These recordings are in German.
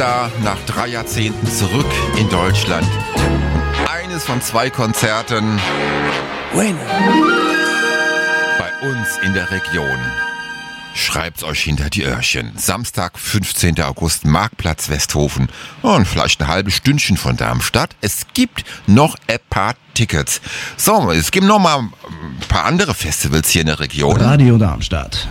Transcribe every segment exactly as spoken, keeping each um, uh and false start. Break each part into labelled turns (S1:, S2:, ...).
S1: Da nach drei Jahrzehnten zurück in Deutschland. Eines von zwei Konzerten bei uns in der Region. Schreibt's euch hinter die Öhrchen. Samstag, fünfzehnten August, Marktplatz Westhofen. Und vielleicht ein halbes Stündchen von Darmstadt. Es gibt noch ein paar Tickets. So, es gibt noch mal ein paar andere Festivals hier in der Region.
S2: Radio Darmstadt.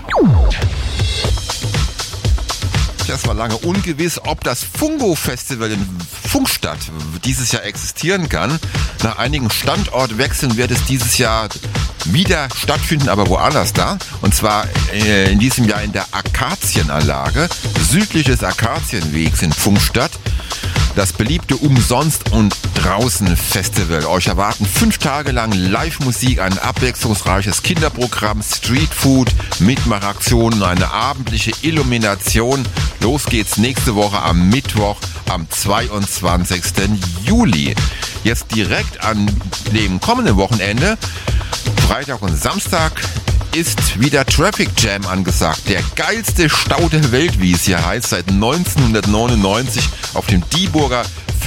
S1: Das war lange ungewiss, ob das Fungo-Festival in Funkstadt dieses Jahr existieren kann. Nach einigen Standortwechseln wird es dieses Jahr wieder stattfinden, aber woanders da. Und zwar äh, in diesem Jahr in der Akazienanlage, südlich des Akazienwegs in Funkstadt. Das beliebte Umsonst- und Draußen-Festival. Euch erwarten fünf Tage lang Live-Musik, ein abwechslungsreiches Kinderprogramm, Streetfood, Mitmachaktionen, eine abendliche Illumination. Los geht's nächste Woche am Mittwoch, am zweiundzwanzigsten Juli. Jetzt direkt an dem kommenden Wochenende, Freitag und Samstag, ist wieder Traffic Jam angesagt. Der geilste Stau der Welt, wie es hier heißt, seit neunzehnhundertneunundneunzig auf dem Dieburger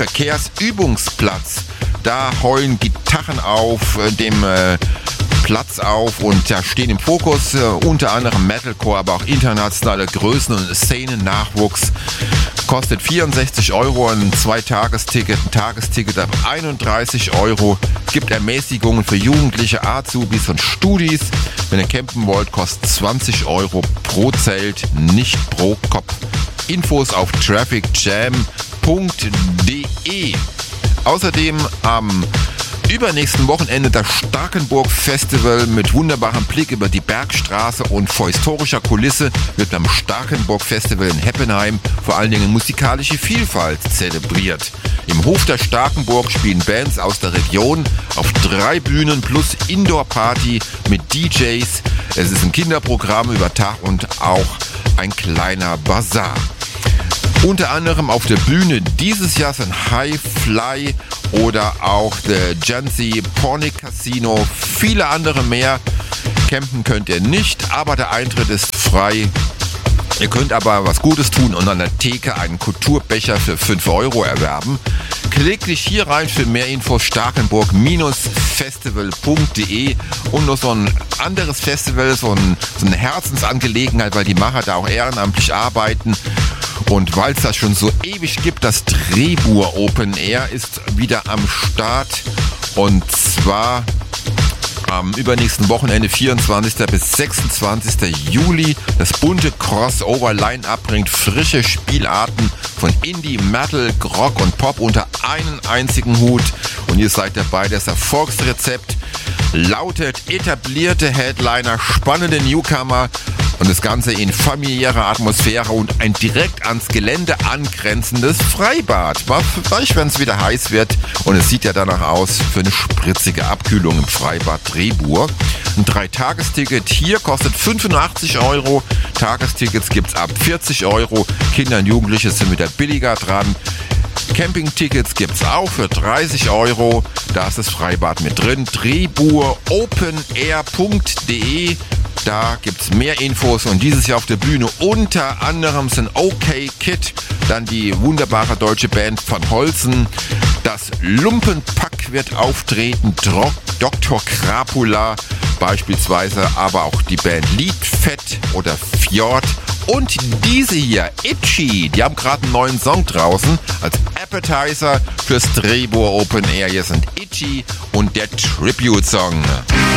S1: Verkehrsübungsplatz. Da heulen Gitarren auf äh, dem äh, Platz auf und da stehen im Fokus äh, unter anderem Metalcore, aber auch internationale Größen und Szenen-Nachwuchs. Kostet vierundsechzig Euro ein Zweitagesticket, ein Tagesticket ab einunddreißig Euro. Es gibt Ermäßigungen für Jugendliche, Azubis und Studis. Wenn ihr campen wollt, kostet zwanzig Euro pro Zelt, nicht pro Kopf. Infos auf traffic jam punkt de. Außerdem am übernächsten Wochenende das Starkenburg Festival mit wunderbarem Blick über die Bergstraße und vor historischer Kulisse wird beim Starkenburg Festival in Heppenheim vor allen Dingen musikalische Vielfalt zelebriert. Im Hof der Starkenburg spielen Bands aus der Region auf drei Bühnen plus Indoor-Party mit D Js. Es ist ein Kinderprogramm über Tag und auch ein kleiner Bazar. Unter anderem auf der Bühne dieses Jahr sind High Fly oder auch The Jancy Pornic Casino, viele andere mehr. Campen könnt ihr nicht, aber der Eintritt ist frei. Ihr könnt aber was Gutes tun und an der Theke einen Kulturbecher für fünf Euro erwerben. Klickt dich hier rein für mehr Infos starkenburg Festival punkt de und noch so ein anderes Festival, so, ein, so eine Herzensangelegenheit, weil die Macher da auch ehrenamtlich arbeiten. Und weil es das schon so ewig gibt, das Drehbuhr Open Air ist wieder am Start. Und zwar am übernächsten Wochenende, vierundzwanzigsten bis sechsundzwanzigsten Juli. Das bunte Crossover-Line-Up bringt frische Spielarten von Indie, Metal, Rock und Pop unter einen einzigen Hut. Und ihr seid dabei. Das Erfolgsrezept lautet etablierte Headliner, spannende Newcomer und das Ganze in familiärer Atmosphäre und ein direkt ans Gelände angrenzendes Freibad. Vielleicht, wenn es wieder heiß wird und es sieht ja danach aus für eine spritzige Abkühlung im Freibad Drehbuhr. Ein Dreitagesticket hier kostet fünfundachtzig Euro. Tagestickets gibt's ab vierzig Euro. Kinder und Jugendliche sind wieder billiger dran. Campingtickets gibt's auch für dreißig Euro. Da ist das Freibad mit drin. Drehbuhr open air punkt de. Da gibt's mehr Infos und dieses Jahr auf der Bühne unter anderem sind OK Kid, dann die wunderbare deutsche Band von Holzen, das Lumpenpack wird auftreten, Dro- Doktor Krapula beispielsweise, aber auch die Band Liedfett oder Fjord und diese hier, Itchy, die haben gerade einen neuen Song draußen als Appetizer fürs Drehbuhr Open Air. Hier sind Itchy und der Tribute-Song.